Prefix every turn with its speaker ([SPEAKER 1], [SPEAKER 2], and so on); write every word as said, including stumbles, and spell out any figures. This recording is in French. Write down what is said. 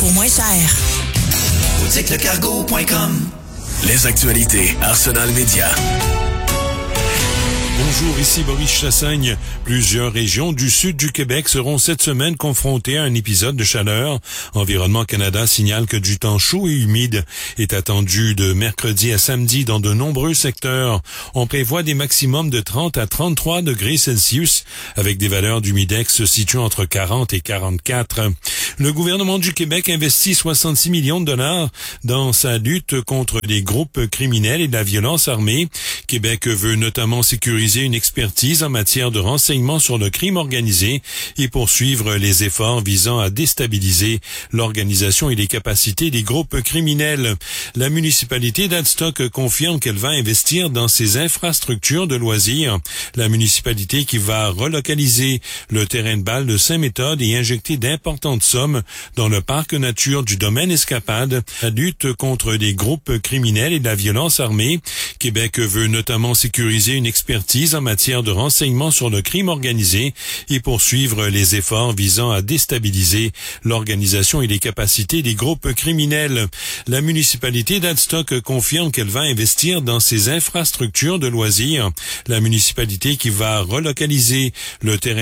[SPEAKER 1] pour moins cher.
[SPEAKER 2] boutique le cargo point com.
[SPEAKER 3] Les actualités Arsenal Média.
[SPEAKER 4] Bonjour, ici Boris Chassagne. Plusieurs régions du sud du Québec seront cette semaine confrontées à un épisode de chaleur. Environnement Canada signale que du temps chaud et humide est attendu de mercredi à samedi dans de nombreux secteurs. On prévoit des maximums de trente à trente-trois degrés Celsius avec des valeurs d'humidex se situant entre quarante et quarante-quatre. Le gouvernement du Québec investit soixante-six millions de dollars dans sa lutte contre les groupes criminels et la violence armée. Québec veut notamment sécuriser une expertise en matière de renseignement sur le crime organisé et poursuivre les efforts visant à déstabiliser l'organisation et les capacités des groupes criminels. La municipalité d'Adstock confirme qu'elle va investir dans ses infrastructures de loisirs. La municipalité qui va relocaliser le terrain de balle de Saint-Méthode et injecter d'importantes sommes dans le parc nature du domaine Escapade. La lutte contre les groupes criminels et la violence armée. Québec veut notamment sécuriser une expertise en matière de renseignement sur le crime organisé et poursuivre les efforts visant à déstabiliser l'organisation et les capacités des groupes criminels. La municipalité d'Adstock confirme qu'elle va investir dans ses infrastructures de loisirs. La municipalité qui va relocaliser le terrain